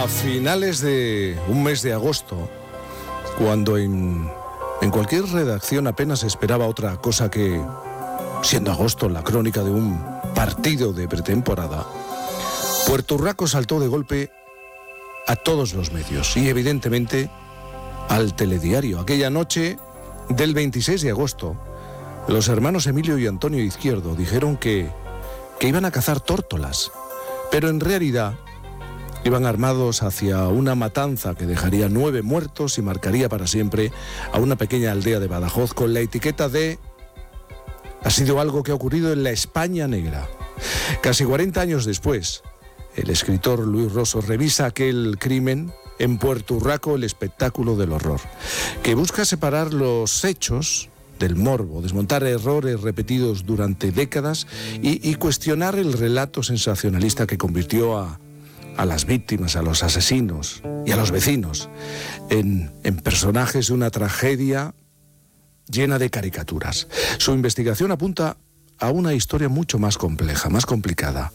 A finales de un mes de agosto, cuando en cualquier redacción apenas esperaba otra cosa que, siendo agosto la crónica de un partido de pretemporada, Puerto Urraco saltó de golpe a todos los medios y evidentemente al telediario. Aquella noche del 26 de agosto, los hermanos Emilio y Antonio Izquierdo dijeron que iban a cazar tórtolas, pero en realidad iban armados hacia una matanza que dejaría 9 muertos y marcaría para siempre a una pequeña aldea de Badajoz con la etiqueta de «Ha sido algo que ha ocurrido en la España negra». Casi 40 años después, el escritor Luis Rosso revisa aquel crimen en Puerto Urraco, el espectáculo del horror, que busca separar los hechos del morbo, desmontar errores repetidos durante décadas y cuestionar el relato sensacionalista que convirtió a las víctimas, a los asesinos y a los vecinos en personajes de una tragedia llena de caricaturas. Su investigación apunta a una historia mucho más compleja, más complicada.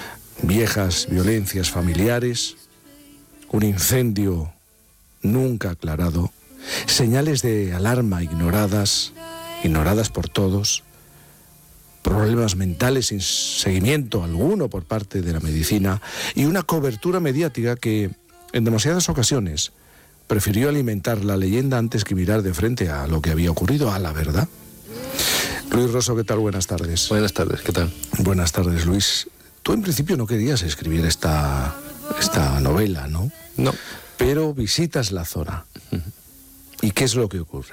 Viejas violencias familiares, un incendio nunca aclarado, señales de alarma ignoradas por todos, problemas mentales sin seguimiento alguno por parte de la medicina y una cobertura mediática que, en demasiadas ocasiones, prefirió alimentar la leyenda antes que mirar de frente a lo que había ocurrido, a la verdad. Luis Rosso, ¿qué tal? Buenas tardes. Buenas tardes, ¿qué tal? Buenas tardes, Luis. Tú en principio no querías escribir esta novela, ¿no? No. Pero visitas la zona. ¿Y qué es lo que ocurre?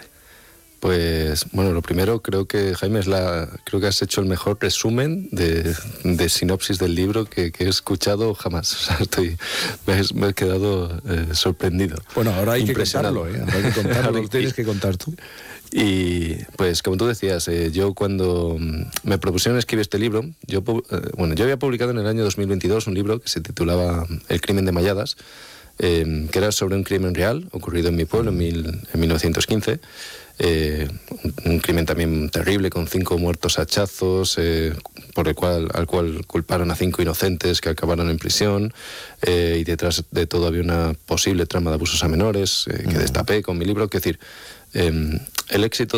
Pues, bueno, lo primero, creo que, Jaime, creo que has hecho el mejor resumen de sinopsis del libro que he escuchado jamás. O sea, me he quedado sorprendido. Bueno, ahora hay que contarlo, ¿eh? Ahora hay que contarlo, lo tienes que contar tú. Y, pues, como tú decías, yo cuando me propusieron escribir este libro, yo había publicado en el año 2022 un libro que se titulaba El crimen de Malladas, que era sobre un crimen real ocurrido en mi pueblo en 1915. Un crimen también terrible, con 5 muertos a hachazos, al cual culparon a 5 inocentes que acabaron en prisión, y detrás de todo había una posible trama de abusos a menores que destapé con mi libro. Es decir, el éxito